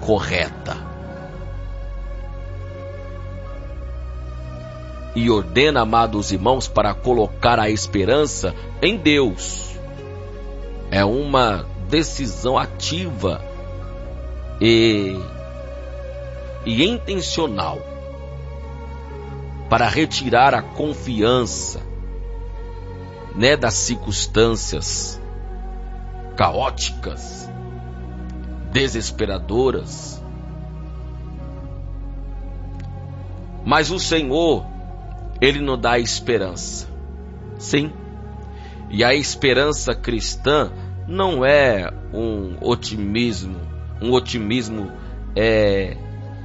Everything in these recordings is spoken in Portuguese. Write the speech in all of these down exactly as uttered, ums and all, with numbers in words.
correta. E ordena, amados irmãos, para colocar a esperança em Deus. É uma decisão ativa e, e intencional para retirar a confiança, né, das circunstâncias caóticas, desesperadoras. Mas o Senhor, Ele nos dá esperança. Sim. E a esperança cristã não é um otimismo, um otimismo é,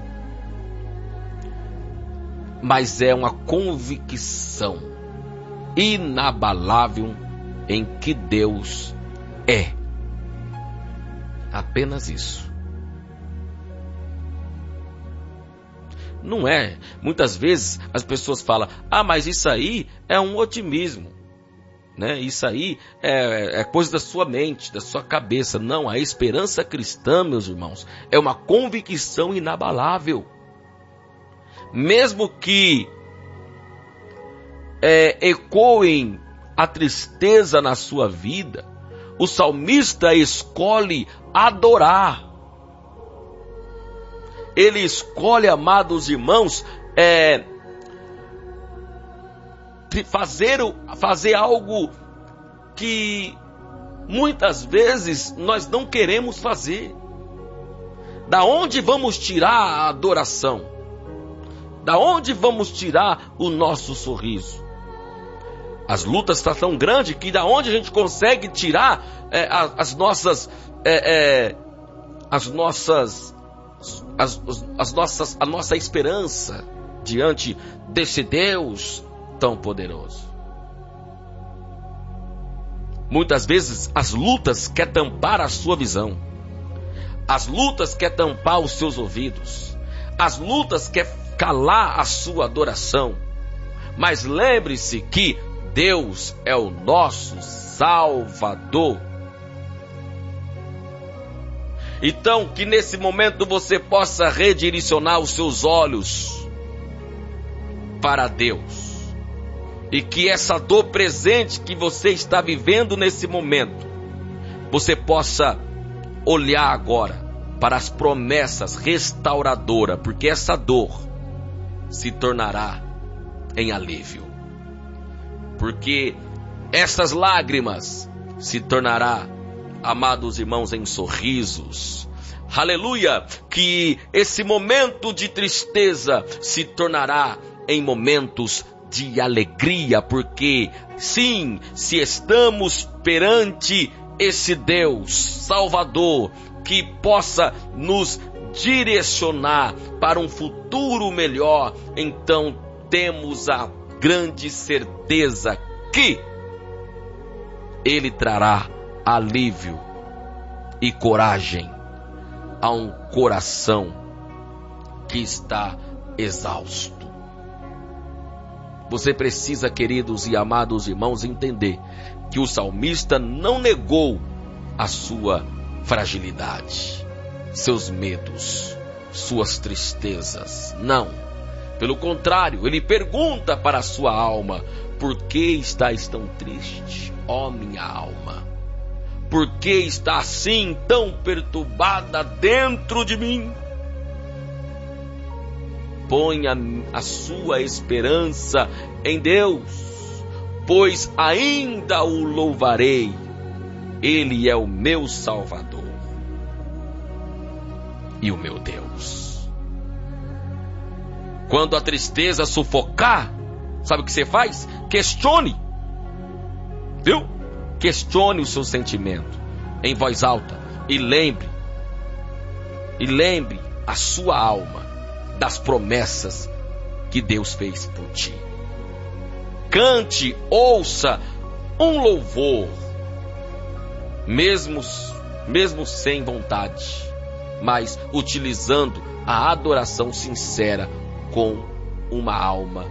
mas é uma convicção inabalável em que Deus é. Apenas isso. Não é. Muitas vezes as pessoas falam: ah, mas isso aí é um otimismo, né? Isso aí é, é coisa da sua mente, da sua cabeça. Não, a esperança cristã, meus irmãos, é uma convicção inabalável. Mesmo que é, ecoem a tristeza na sua vida, o salmista escolhe adorar. Ele escolhe, amados irmãos, é, fazer, fazer algo que muitas vezes nós não queremos fazer. Da onde vamos tirar a adoração? Da onde vamos tirar o nosso sorriso? As lutas estão tão grandes que da onde a gente consegue tirar é, as, as nossas, é, é, as nossas, as, as nossas, a nossa esperança diante desse Deus tão poderoso? Muitas vezes as lutas querem tampar a sua visão, as lutas querem tampar os seus ouvidos, as lutas querem calar a sua adoração. Mas lembre-se que Deus é o nosso Salvador. Então, que nesse momento você possa redirecionar os seus olhos para Deus. E que essa dor presente que você está vivendo nesse momento, você possa olhar agora para as promessas restauradoras, porque essa dor se tornará em alívio. Porque essas lágrimas se tornará, amados irmãos, em sorrisos. Aleluia! Que esse momento de tristeza se tornará em momentos de alegria, porque sim, se estamos perante esse Deus Salvador, que possa nos direcionar para um futuro melhor, então temos a grande certeza que Ele trará alívio e coragem a um coração que está exausto. Você precisa, queridos e amados irmãos, entender que o salmista não negou a sua fragilidade, seus medos, suas tristezas. Não. Pelo contrário, ele pergunta para a sua alma: por que estás tão triste, ó minha alma? Por que está assim tão perturbada dentro de mim? Ponha a sua esperança em Deus, pois ainda o louvarei. Ele é o meu Salvador e o meu Deus. Quando a tristeza sufocar, sabe o que você faz? Questione, viu? Questione o seu sentimento em voz alta e lembre, e lembre a sua alma das promessas que Deus fez por ti. Cante, ouça um louvor, mesmo, mesmo sem vontade, mas utilizando a adoração sincera com uma alma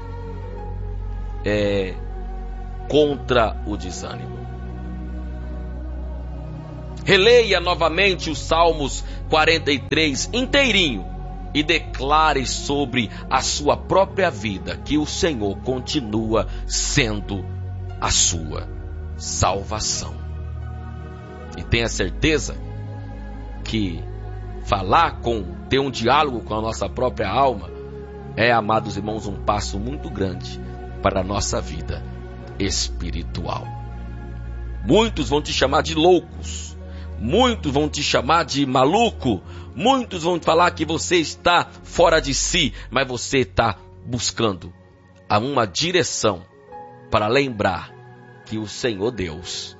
é, contra o desânimo. Releia novamente os Salmos quarenta e três inteirinho e declare sobre a sua própria vida que o Senhor continua sendo a sua salvação. E tenha certeza que falar com, ter um diálogo com a nossa própria alma é, amados irmãos, um passo muito grande para a nossa vida espiritual. Muitos vão te chamar de loucos, muitos vão te chamar de maluco, muitos vão falar que você está fora de si, mas você está buscando uma direção para lembrar que o Senhor Deus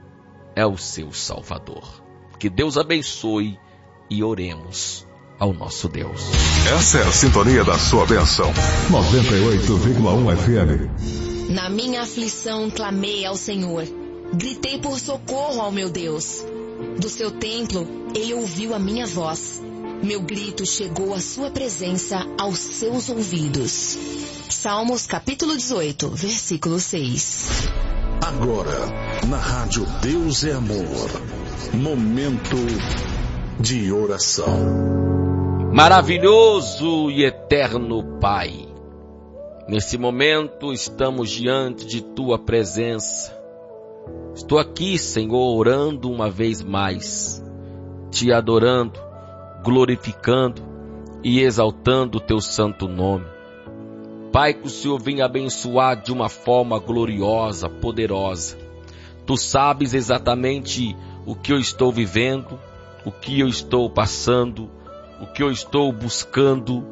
é o seu Salvador. Que Deus abençoe e oremos ao nosso Deus. Essa é a sintonia da sua bênção. noventa e oito vírgula um F M. Na minha aflição clamei ao Senhor. Gritei por socorro ao meu Deus. Do seu templo ele ouviu a minha voz. Meu grito chegou à sua presença, aos seus ouvidos. Salmos capítulo dezoito, versículo seis. Agora, na rádio Deus é Amor, momento de oração. Maravilhoso e eterno Pai, nesse momento estamos diante de Tua presença. Estou aqui, Senhor, orando uma vez mais, Te adorando, glorificando e exaltando o Teu santo nome. Pai, que o Senhor venha abençoar de uma forma gloriosa, poderosa. Tu sabes exatamente o que eu estou vivendo, o que eu estou passando, o que eu estou buscando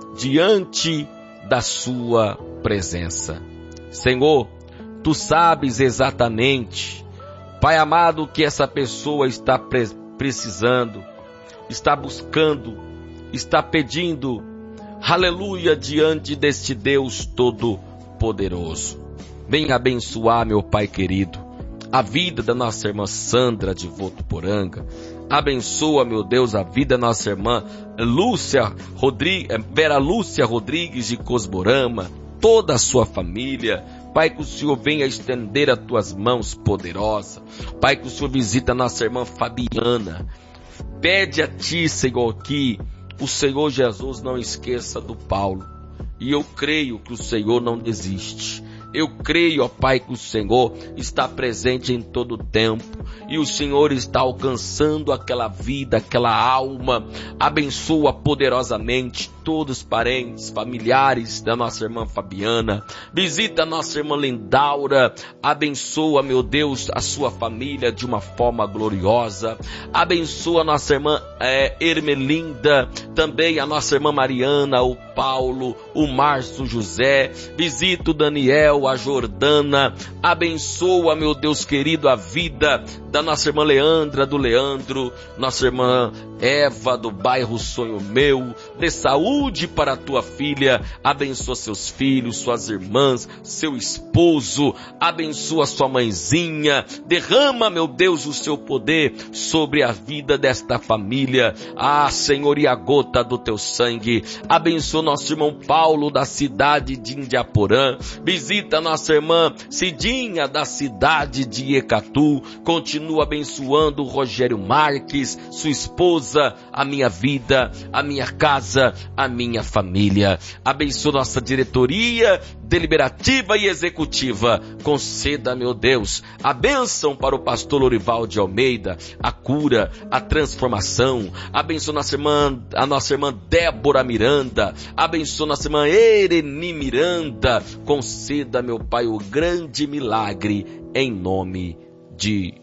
diante da sua presença. Senhor, tu sabes exatamente, Pai amado, o que essa pessoa está pre- precisando, está buscando, está pedindo. Aleluia, diante deste Deus Todo-Poderoso. Venha abençoar, meu Pai querido, a vida da nossa irmã Sandra de Votuporanga. Abençoa, meu Deus, a vida da nossa irmã Lúcia Rodrigues, Vera Lúcia Rodrigues de Cosmorama, toda a sua família. Pai, que o Senhor venha estender as tuas mãos poderosas. Pai, que o Senhor visita a nossa irmã Fabiana. Pede a ti, Senhor, que o Senhor Jesus não esqueça do Paulo. E eu creio que o Senhor não desiste. Eu creio, ó Pai, que o Senhor está presente em todo o tempo. E o Senhor está alcançando aquela vida, aquela alma. Abençoa poderosamente todos os parentes, familiares da nossa irmã Fabiana. Visita a nossa irmã Lindaura. Abençoa, meu Deus, a sua família de uma forma gloriosa. Abençoa a nossa irmã é, Ermelinda. Também a nossa irmã Mariana, o Paulo, o Márcio José. Visita o Daniel, a Jordana. Abençoa, meu Deus querido, a vida da nossa irmã Leandra, do Leandro, nossa irmã Eva, do bairro Sonho Meu. Dê saúde para a tua filha. Abençoa seus filhos, suas irmãs, seu esposo. Abençoa sua mãezinha. Derrama, meu Deus, o seu poder sobre a vida desta família. Ah, Senhor, e a gota do teu sangue. Abençoa nosso irmão Paulo, da cidade de Indiaporã. Visita nossa irmã Cidinha, da cidade de Ecatu. Continua abençoando o Rogério Marques, sua esposa, a minha vida, a minha casa, a minha família. Abençoa nossa diretoria deliberativa e executiva. Conceda, meu Deus, a bênção para o pastor Lorival de Almeida, a cura, a transformação. Abençoa nossa irmã, a nossa irmã Débora Miranda. Abençoa nossa irmã Ereni Miranda. Conceda, meu Pai, o grande milagre em nome de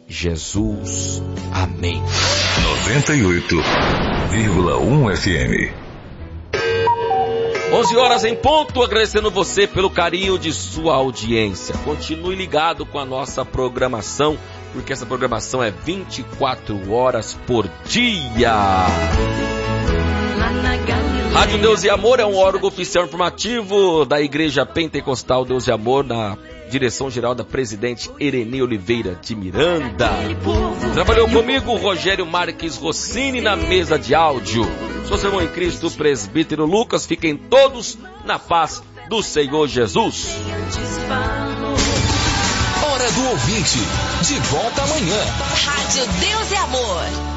Jesus. Amém. noventa e oito vírgula um F M. onze horas em ponto, agradecendo você pelo carinho de sua audiência. Continue ligado com a nossa programação, porque essa programação é vinte e quatro horas por dia. Rádio Deus e Amor é um órgão oficial informativo da Igreja Pentecostal Deus e Amor, na direção-geral da presidente Ereni Oliveira de Miranda. Trabalhou comigo Rogério Marques Rossini na mesa de áudio. Sou seu irmão em Cristo, presbítero Lucas. Fiquem todos na paz do Senhor Jesus. Hora do ouvinte. De volta amanhã. Rádio Deus e Amor.